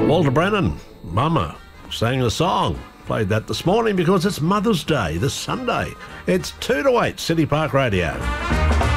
Walter Brennan, Mama, sang the song. Played that this morning because it's Mother's Day, this Sunday. It's 2 to 8, City Park Radio.